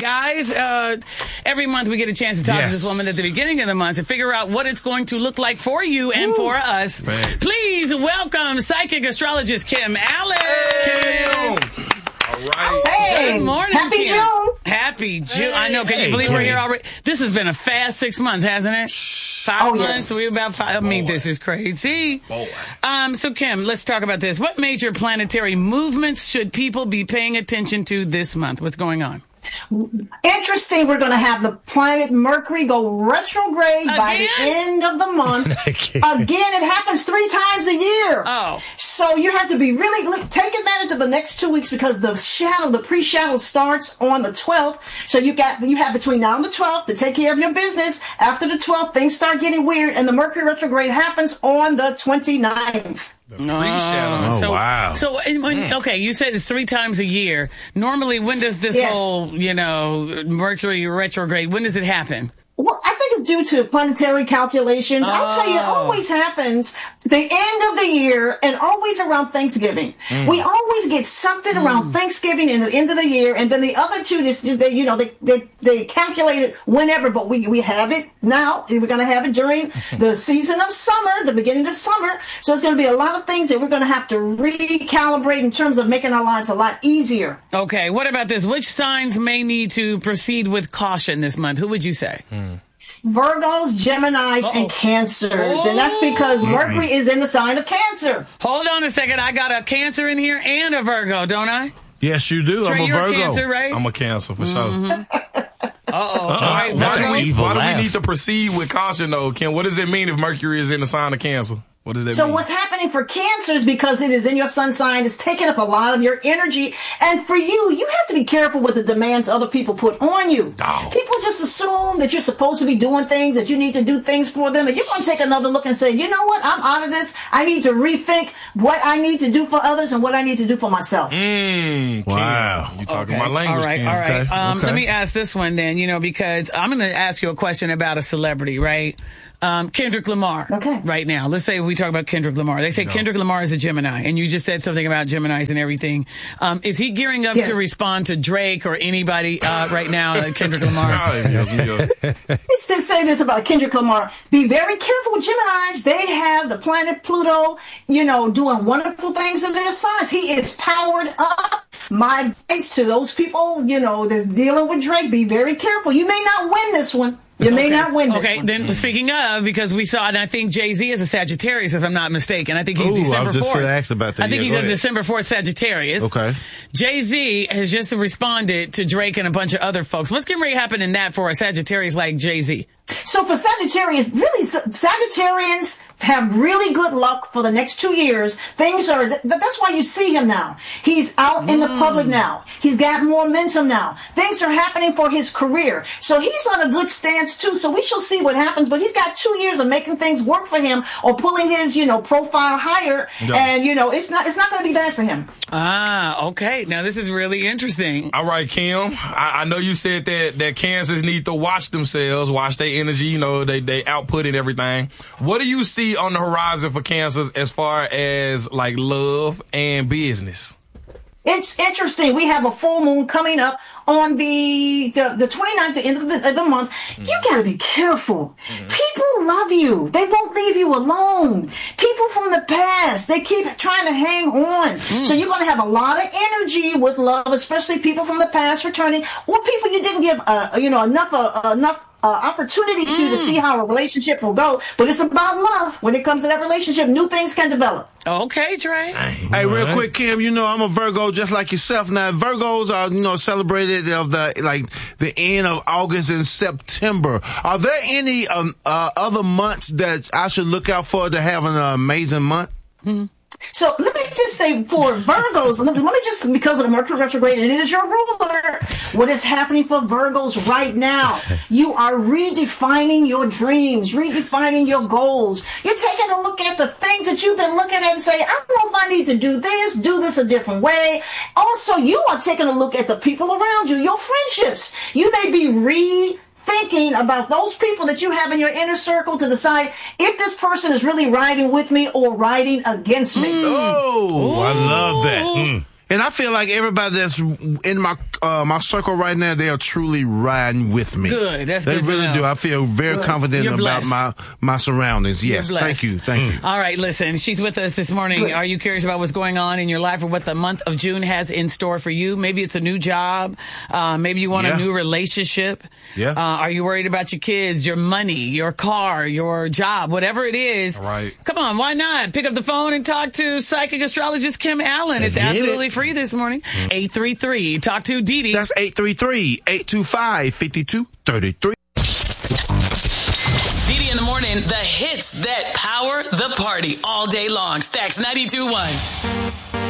guys. Every month we get a chance to talk to this woman at the beginning of the month to figure out what it's going to look like for you and for us. Thanks. Please welcome psychic astrologist Kim Allen. Kim. All right. Hey, good morning. Happy Kim. June. Happy June. I know. Can you believe we're here already? This has been a fast 6 months, hasn't it? 5 months. We're about 5. I mean, this is crazy. So Kim, let's talk about this. What major planetary movements should people be paying attention to this month? What's going on? Interesting, we're going to have the planet Mercury go retrograde by the end of the month. Again, it happens 3 times a year. Oh. So you have to be take advantage of the next 2 weeks because the pre-shadow starts on the 12th. So you have between now and the 12th to take care of your business. After the 12th, things start getting weird, and the Mercury retrograde happens on the 29th. Wow. So, okay, you said it's 3 times a year. Normally, when does this whole, Mercury retrograde, when does it happen? Well, I think it's due to planetary calculations. I'll tell you, it always happens the end of the year and always around Thanksgiving. We always get something around Thanksgiving and the end of the year, and then the other two, they calculate it whenever, but we have it now. We're going to have it during the season of summer, the beginning of summer. So it's going to be a lot of things that we're going to have to recalibrate in terms of making our lives a lot easier. Okay, what about this? Which signs may need to proceed with caution this month? Who would you say? Virgos, Geminis, and Cancers. And that's because Mercury is in the sign of Cancer. Hold on a second. I got a Cancer in here and a Virgo, don't I? Yes, you do. Trey, I'm a you're Virgo. A Cancer, right? I'm a Cancer for sure. Why do we need to proceed with caution, though, Kim? What does it mean if Mercury is in the sign of Cancer? What does that mean? So what's happening for Cancers, because it is in your sun sign, is taking up a lot of your energy. And for you have to be careful with the demands other people put on you. People just assume that you're supposed to be doing things, that you need to do things for them. And you're going to take another look and say, you know what? I'm out of this. I need to rethink what I need to do for others and what I need to do for myself. Wow. You're talking my language, All Kim. right. Let me ask this one then, because I'm going to ask you a question about a celebrity, right? Kendrick Lamar. Okay. Right now. Let's say we talk about Kendrick Lamar. They say Kendrick Lamar is a Gemini, and you just said something about Geminis and everything. Is he gearing up to respond to Drake or anybody right now, Kendrick Lamar? Let's just say this about Kendrick Lamar. Be very careful with Geminis. They have the planet Pluto, doing wonderful things in their signs. He is powered up. My advice to those people, that's dealing with Drake, be very careful. You may not win this one. You may not win this one. Then speaking of, because we saw, and I think Jay-Z is a Sagittarius, if I'm not mistaken. I think he's December 4th. I was just going to ask about that. I think he's a December 4th Sagittarius. Okay. Jay-Z has just responded to Drake and a bunch of other folks. What's getting ready to happen in that for a Sagittarius like Jay-Z? So for Sagittarius, really, Sagittarians have really good luck for the next 2 years. That's why you see him now. He's out in the public now. He's got momentum now. Things are happening for his career. So he's on a good stance too. So we shall see what happens, but he's got 2 years of making things work for him or pulling his, profile higher. Yeah. And, it's not going to be bad for him. Okay. Now this is really interesting. All right, Kim. I know you said that Cancers need to watch themselves, watch their energy, they output and everything. What do you see on the horizon for Cancers as far as like love and business? It's interesting. We have a full moon coming up on the 29th, the end of the month. You got to be careful. People love you. They won't leave you alone. People from the past, they keep trying to hang on. So you're going to have a lot of energy with love, especially people from the past returning, or people you didn't give enough opportunity to see how a relationship will go. But it's about love. When it comes to that relationship, new things can develop. Okay, Trey. Hey, real quick, Kim, I'm a Virgo just like yourself. Now, Virgos are, celebrated of the end of August and September. Are there any other months that I should look out for to have an amazing month? So let me just say for Virgos, let me just, because of the Mercury retrograde, and it is your ruler, what is happening for Virgos right now? You are redefining your dreams, redefining your goals. You're taking a look at the things that you've been looking at and say, I don't know if I need to do this a different way. Also, you are taking a look at the people around you, your friendships. You may be thinking about those people that you have in your inner circle to decide if this person is really riding with me or riding against me. Oh, I love that. And I feel like everybody that's in my circle right now, they are truly riding with me. Good. That's they good. They really do. I feel very confident about my surroundings. Yes. Thank you. All right. Listen, she's with us this morning. Good. Are you curious about what's going on in your life or what the month of June has in store for you? Maybe it's a new job. Maybe you want a new relationship. Yeah. Are you worried about your kids, your money, your car, your job, whatever it is? All right. Come on. Why not? Pick up the phone and talk to psychic astrologist Kim Allen. It's absolutely free this morning. 833. Talk to Dee Dee. That's 833-825-5233. Dee Dee in the morning, the hits that power the party all day long. Stacks 92.1.